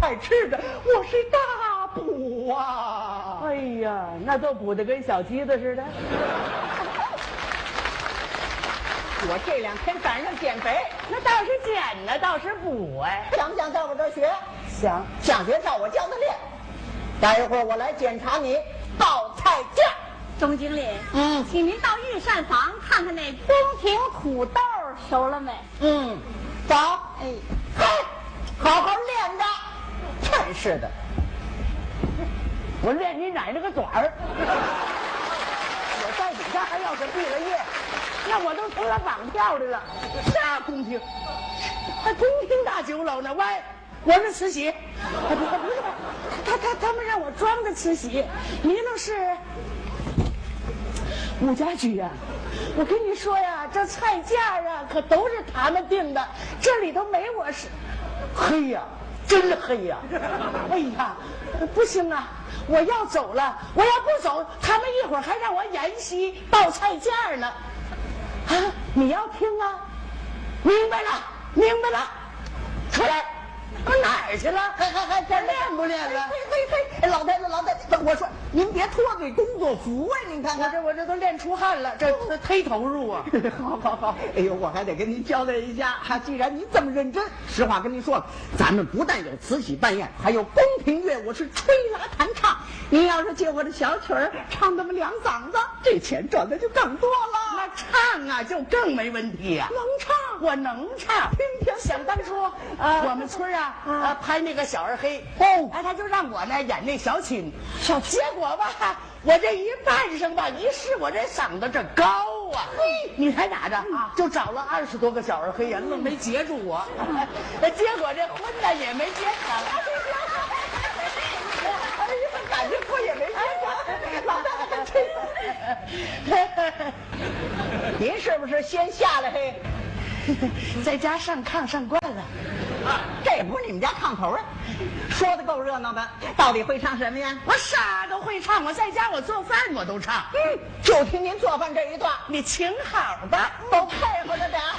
菜吃的，我是大补啊！ 哎呀，那都补得跟小鸡子似的。 我这2天赶上减肥， 那倒是减呢，倒是补哎。 想不想在我这儿学？ 想学照我教的练。待会儿我来检查你倒菜价。 钟经理，请您到御膳房看看那宫廷土豆熟了没？ 走。 哎， 好好练着。真是的， 我练你奶奶个爪儿！我在底下还要是毕了业，那我都成了绑票的了。啥宫廷？还宫廷大酒楼呢？喂，我是慈禧。不是，他们让我装的慈禧，你那是武家驹呀。我跟你说呀，这菜价啊可都是他们定的，这里头没我是。黑呀，真黑呀！哎呀，不行啊，我要走了，我要不走，他们一会儿还让我沿袭报菜价呢。啊，你要听啊？明白了，出来。我哪儿去了？还练不练了？ 嘿，老太太，我说您别脱嘴工作服啊！您看看， 我这都练出汗了，这忒投入啊！ 好，哎呦，我还得跟您交代一下，既然您这么认真，实话跟您说了，咱们不但有慈禧扮演，还有宫廷乐舞是吹拉弹唱。您要是借我的小曲儿唱那么2嗓子，这钱赚的就更多了。 那唱啊，就更没问题呀。 能唱， 我能唱。 听听， 想当初，我们村拍那个小二黑，他就让我呢演那小青，结果吧，我这一扮上吧，一试我这嗓子这高啊，你猜咋着？就找了20多个小二黑呀，愣没截住我，结果这婚呢也没结成。 哎呀，感情婚也没结成，老太太，您是不是先下来嘿？ 在家上炕上惯了， 这不是你们家炕头啊？说的够热闹的，到底会唱什么呀？ 我啥都会唱，我在家我做饭我都唱。 就听您做饭这一段， 你请好吧， 都配合着点。